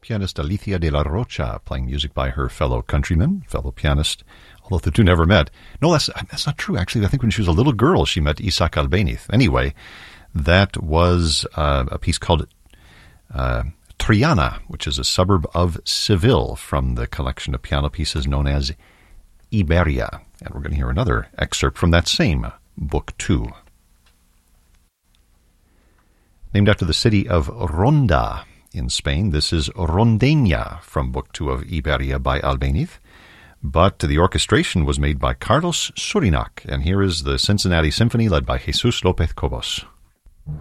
pianist Alicia de la Rocha, playing music by her fellow countryman, fellow pianist, although the two never met. No, that's not true, actually. I think when she was a little girl, she met Isaac Albéniz. Anyway, that was a piece called Triana, which is a suburb of Seville, from the collection of piano pieces known as Iberia. And we're going to hear another excerpt from that same Book 2. Named after the city of Ronda in Spain, this is Rondeña from Book 2 of Iberia by Albéniz. But the orchestration was made by Carlos Surinac, and here is the Cincinnati Symphony led by Jesus López Cobos.